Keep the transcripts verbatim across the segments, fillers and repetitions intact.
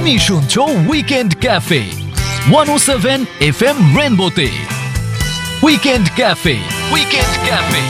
তুমি শুনছো weekend cafe one ও seven F M রেনবোতে। Weekend cafe weekend cafe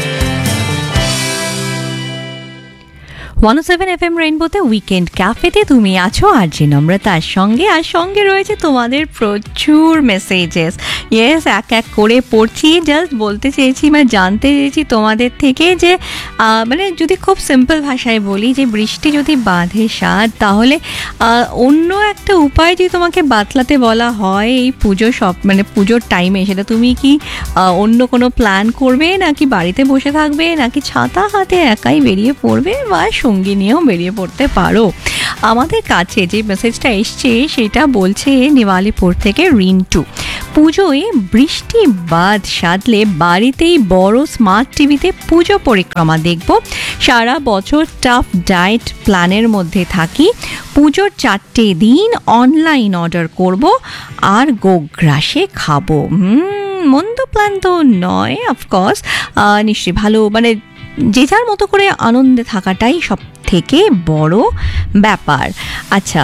one ও seven F M রেইনবোতে weekend ক্যাফেতে তুমি আছো আর যে নম্রতার সঙ্গে, আর সঙ্গে রয়েছে তোমাদের প্রচুর মেসেজেস। ইয়েস, এক এক করে পড়ছি। জাস্ট বলতে চেয়েছি, মানে জানতে চেয়েছি তোমাদের থেকে যে মানে যদি খুব সিম্পল ভাষায় বলি যে বৃষ্টি যদি বাঁধে সাধ, তাহলে অন্য একটা উপায় যদি তোমাকে বাতলাতে বলা হয় এই পুজো সব মানে পুজোর টাইমে, সেটা তুমি কি অন্য কোনো প্ল্যান করবে, নাকি বাড়িতে বসে থাকবে, নাকি ছাতা হাতে একাই বেরিয়ে পড়বে, বা সঙ্গী নিয়েও বেরিয়ে পড়তে পারো। আমাদের কাছে যে মেসেজটা এসছে সেটা বলছে নেওয়ালিপুর থেকে রিন্টু। পুজোয় বৃষ্টি বাদ সাধলে বাড়িতেই বড় স্মার্ট টিভিতে পুজো পরিক্রমা দেখব। সারা বছর টাফ ডায়েট প্ল্যানের মধ্যে থাকি। পুজোর চারটে দিন অনলাইন অর্ডার করব আর গোগ্রাসে খাবো। হুম মন্দ প্ল্যান তো নয়, অফকোর্স নিশ্চয়ই ভালো, মানে যে যার মতো করে আনন্দে থাকাটাই সব থেকে বড় ব্যাপার। আচ্ছা,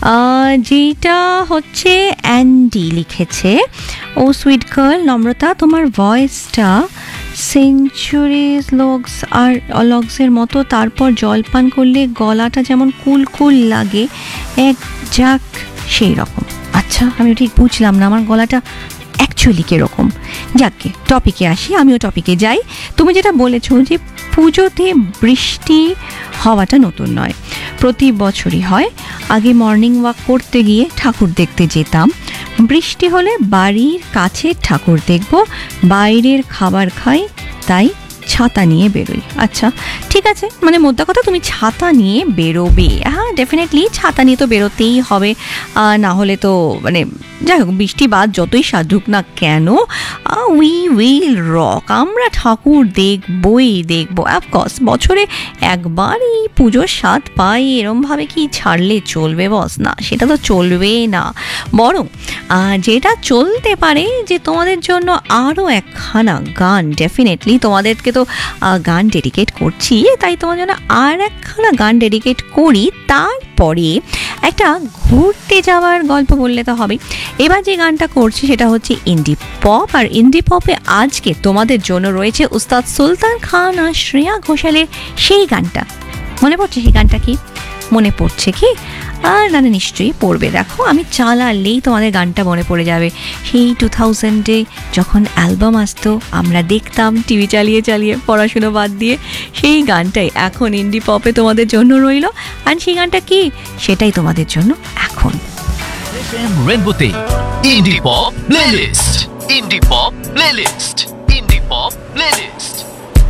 যেটা হচ্ছে অ্যান্ডি লিখেছে, ও সুইট গার্ল নম্রতা, তোমার ভয়েসটা সেঞ্চুরিজ লগস আর লগসের মতো, তারপর জলপান করলে গলাটা যেমন কুল কুল লাগে এক যাক সেই রকম। আচ্ছা, আমি ঠিক বুঝলাম না আমার গলাটা অ্যাকচুয়ালি কীরকম। যাকে টপিকে আসি, আমিও টপিকে যাই। তুমি যেটা বলেছো যে পুজোতে বৃষ্টি হওয়াটা নতুন নয়, প্রতি বছরই হয়। আগে মর্নিং ওয়াক করতে গিয়ে ঠাকুর দেখতে যেতাম। বৃষ্টি হলে বাড়ির কাছে ঠাকুর দেখব, বাইরের খাবার খাই, তাই ছাতা নিয়ে বেরোই। আচ্ছা ঠিক আছে, মানে মোদ্দা কথা তুমি ছাতা নিয়ে বেরোবে। হ্যাঁ ডেফিনেটলি ছাতা নিয়ে তো বেরোতেই হবে, না হলে তো মানে যাই হোক বৃষ্টি বাদ যতই সাধুক না কেন, উই উইল রক, আমরা ঠাকুর দেখবই দেখবো। অফকোর্স বছরে একবার এই পুজোর স্বাদ পাই, এরমভাবে কি ছাড়লে চলবে বস? না, সেটা তো চলবে না। বরং যেটা চলতে পারে যে তোমাদের জন্য আরও একখানা গান, ডেফিনেটলি তোমাদেরকে তো গান ডেডিকেট করছি, তাই তোমার জন্য আর একখানা গান ডেডিকেট করি। তারপরে একটা ঘুরতে যাওয়ার গল্প বললে তো হবে। এবার যে গানটা করছি সেটা হচ্ছে ইন্ডি পপ, আর ইন্ডি পপে আজকে তোমাদের জন্য রয়েছে উস্তাদ সুলতান খান আর শ্রেয়া ঘোষালের সেই গানটা। মনে পড়ছে সেই গানটা? কি মনে পড়ছে কি? আর না নিশ্চয়ই পড়বে। দেখো আমি চালালেই তোমাদের গানটা মনে পড়ে যাবে। সেই টু থাউজেন্ডে যখন অ্যালবাম আসতো, আমরা দেখতাম টিভি চালিয়ে চালিয়ে পড়াশুনো বাদ দিয়ে। সেই গানটাই এখন ইন্ডি পপে তোমাদের জন্য রইল। আর সেই গানটা কি, সেটাই তোমাদের জন্য এখন এফএম রেনবোতে ইন্ডি পপ প্লেলিস্ট। ইন্ডি পপ প্লেলিস্ট। ইন্ডি পপ প্লেলিস্ট।